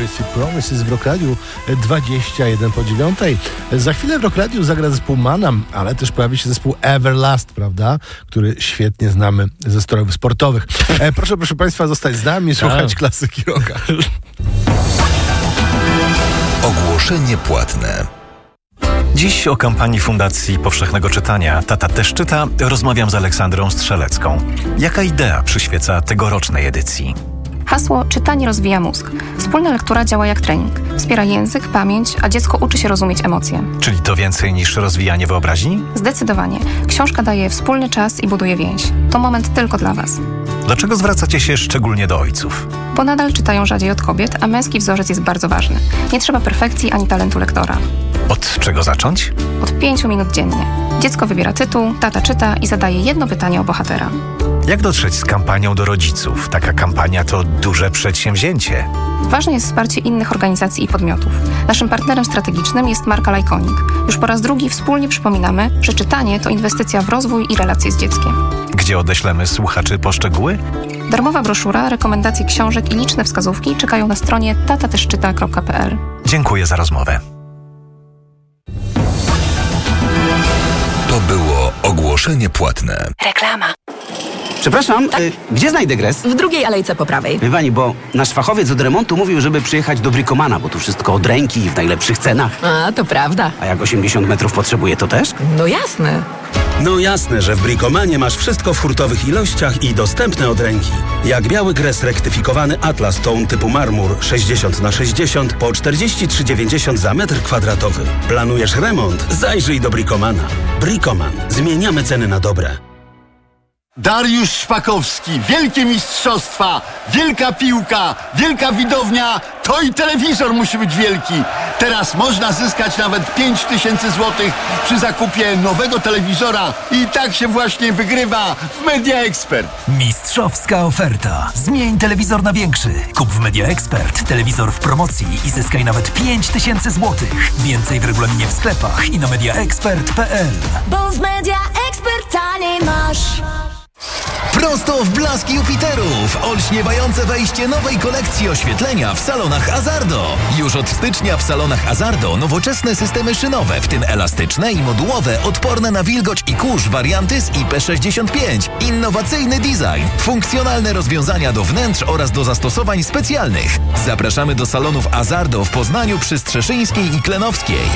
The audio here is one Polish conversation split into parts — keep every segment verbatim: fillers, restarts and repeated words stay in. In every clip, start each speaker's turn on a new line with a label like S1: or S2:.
S1: audycji Promises w Rock Radiu dwadzieścia jeden po dziewiątej. Za chwilę w Rock Radiu zagra zespół Manam, ale też pojawi się zespół Everlast, prawda? Który świetnie znamy ze strojów sportowych. E, proszę, proszę Państwa, zostać z nami, słuchać
S2: A.
S1: klasyki rocka.
S3: Ogłoszenie płatne.
S2: Dziś o kampanii Fundacji Powszechnego Czytania Tata też czyta rozmawiam z Aleksandrą Strzelecką. Jaka idea przyświeca tegorocznej edycji?
S4: Hasło czytanie rozwija mózg. Wspólna lektura działa jak trening. Wspiera język, pamięć, a dziecko uczy się rozumieć emocje.
S2: Czyli to więcej niż rozwijanie wyobraźni?
S4: Zdecydowanie. Książka daje wspólny czas i buduje więź. To moment tylko dla Was.
S2: Dlaczego zwracacie się szczególnie do ojców?
S4: Bo nadal czytają rzadziej od kobiet, a męski wzorzec jest bardzo ważny. Nie trzeba perfekcji ani talentu lektora.
S2: Od czego zacząć?
S4: Od pięciu minut dziennie. Dziecko wybiera tytuł, tata czyta i zadaje jedno pytanie o bohatera.
S2: Jak dotrzeć z kampanią do rodziców? Taka kampania to duże przedsięwzięcie.
S4: Ważne jest wsparcie innych organizacji i podmiotów. Naszym partnerem strategicznym jest marka Lajkonik. Już po raz drugi wspólnie przypominamy, że czytanie to inwestycja w rozwój i relacje z dzieckiem.
S2: Gdzie odeślemy słuchaczy po szczegóły?
S4: Darmowa broszura, rekomendacje książek i liczne wskazówki czekają na stronie tata też czyta kropka p l.
S2: Dziękuję za rozmowę.
S3: To było ogłoszenie płatne.
S5: Reklama.
S6: Przepraszam,
S5: Tak?
S6: y, gdzie znajdę gres?
S5: W drugiej alejce po prawej.
S6: Wie pani, bo nasz fachowiec od remontu mówił, żeby przyjechać do Bricomana, bo tu wszystko od ręki i w najlepszych cenach.
S5: A, to prawda.
S6: A jak osiemdziesiąt metrów potrzebuje, to też?
S5: No jasne.
S7: No jasne, że w Bricomanie masz wszystko w hurtowych ilościach i dostępne od ręki. Jak biały gres rektyfikowany Atlas Tone typu marmur sześćdziesiąt na sześćdziesiąt po czterdzieści trzy dziewięćdziesiąt za metr kwadratowy. Planujesz remont? Zajrzyj do Bricomana. Bricoman. Zmieniamy ceny na dobre.
S8: Dariusz Szpakowski, wielkie mistrzostwa, wielka piłka, wielka widownia, to i telewizor musi być wielki. Teraz można zyskać nawet pięć tysięcy złotych przy zakupie nowego telewizora i tak się właśnie wygrywa w Media Expert.
S9: Mistrzowska oferta. Zmień telewizor na większy. Kup w Media Expert telewizor w promocji i zyskaj nawet pięć tysięcy złotych. Więcej w regulaminie w sklepach i na media expert kropka p l.
S10: Bo w Media Expert taniej masz.
S11: Prosto w blask Jupiterów! Olśniewające wejście nowej kolekcji oświetlenia w salonach Azardo. Już od stycznia w salonach Azardo nowoczesne systemy szynowe, w tym elastyczne i modułowe, odporne na wilgoć i kurz warianty z I P sześćdziesiąt pięć. Innowacyjny design, funkcjonalne rozwiązania do wnętrz oraz do zastosowań specjalnych. Zapraszamy do salonów Azardo w Poznaniu przy Strzeszyńskiej i Klenowskiej.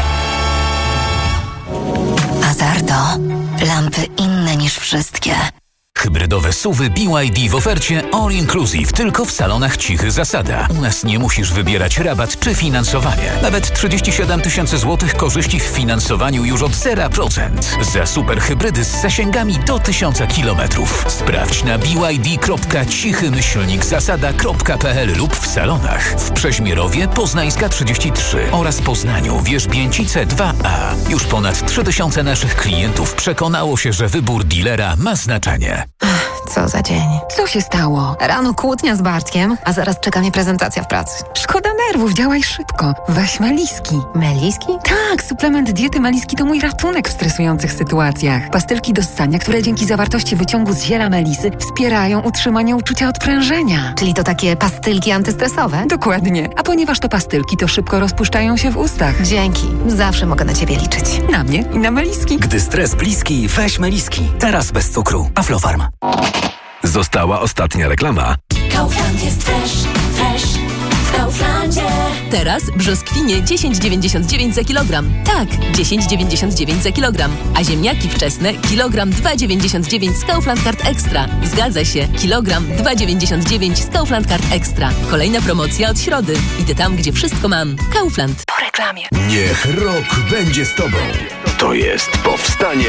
S12: Azardo. Lampy inne niż wszystkie.
S13: Hybrydowe S U V-y B Y D w ofercie All Inclusive tylko w salonach Cichy Zasada. U nas nie musisz wybierać rabat czy finansowanie. Nawet trzydzieści siedem tysięcy złotych korzyści w finansowaniu już od zero procent. Za super hybrydy z zasięgami do tysiąca kilometrów. Sprawdź na b y d kropka cichy myślnik zasada kropka p l lub w salonach. W Przeźmierowie, Poznańska trzydzieści trzy oraz Poznaniu, Wierzbięcice dwa a. Już ponad trzy tysiące naszych klientów przekonało się, że wybór dealera ma znaczenie.
S14: Co za dzień. Co się stało? Rano kłótnia z Bartkiem, a zaraz czeka mnie prezentacja w pracy. Szkoda nerwów, działaj szybko. Weź Meliski. Meliski? Tak, suplement diety Meliski to mój ratunek w stresujących sytuacjach. Pastylki do ssania, które dzięki zawartości wyciągu z ziela melisy wspierają utrzymanie uczucia odprężenia.
S12: Czyli to takie pastylki antystresowe?
S14: Dokładnie. A ponieważ to pastylki, to szybko rozpuszczają się w ustach.
S12: Dzięki. Zawsze mogę na Ciebie liczyć.
S14: Na mnie i na Meliski.
S15: Gdy stres bliski, weź Meliski. Teraz bez cukru. Aflofarm.
S3: Została ostatnia reklama.
S10: Kaufland jest fresh, fresh w Kauflandzie.
S16: Teraz brzoskwinie dziesięć dziewięćdziesiąt dziewięć za kilogram. Tak, dziesięć dziewięćdziesiąt dziewięć za kilogram. A ziemniaki wczesne kilogram dwa dziewięćdziesiąt dziewięć z Kaufland Card Extra. Zgadza się, kilogram dwa dziewięćdziesiąt dziewięć z Kaufland Card Extra. Kolejna promocja od środy. Idę tam, gdzie wszystko mam. Kaufland.
S10: Po reklamie.
S3: Niech rok będzie z tobą. To jest powstanie